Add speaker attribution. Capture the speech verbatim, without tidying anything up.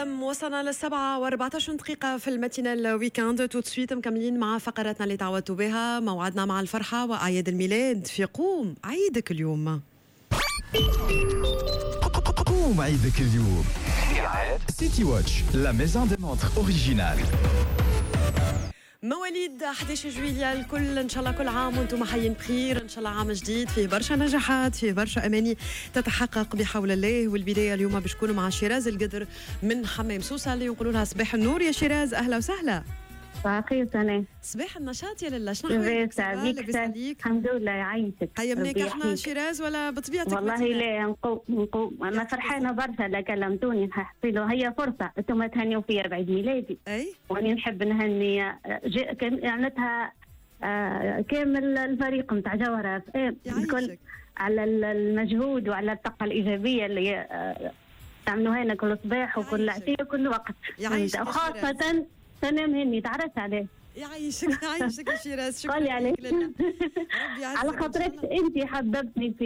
Speaker 1: القدم. وصلنا للسبعة وأربعة عشر دقيقة في الماتينال ويكاند. تو تسويت مكملين مع فقراتنا اللي تعودتوا بها، موعدنا مع الفرحة وأعياد الميلاد. في قوم عيدك اليوم،
Speaker 2: قوم عيدك اليوم. سيتي واتش، لا ميزون دي مونتر اوريجينال.
Speaker 1: مواليد أحد عشر جويلية الكل، إن شاء الله كل عام وأنتم حيين بخير. إن شاء الله عام جديد فيه برشا نجاحات، فيه برشا أماني تتحقق بحول الله. والبداية اليوم باش تكونوا مع شيراز القدر من حمام سوسة اللي يقولوا لها صباح النور. يا شيراز أهلا وسهلا.
Speaker 3: صباح سنة.
Speaker 1: صباح النشاط يا لله. شنو حوالك؟
Speaker 3: لاباس عليك؟ الحمد لله يعيشك.
Speaker 1: قيمناك احنا شيراز ولا بطبيعتك؟
Speaker 3: والله لا نقوم نقوم انا فرحانه برشا. لا كلمتوني حسيتوا هي فرصه انتم تهنيوا فيا بعيد ميلادي.
Speaker 1: اي
Speaker 3: واني نحب نهني معناتها كامل الفريق نتاع جوهرة الكل على المجهود وعلى الطاقه الايجابيه اللي تعملوها لنا كل صباح وكل عشيه وكل وقت، وخاصه سنة مهني تعرفت عليه.
Speaker 1: يعيشك يعيشك يا شيراز. شكرا
Speaker 3: لك على خاطرك انت حببتني في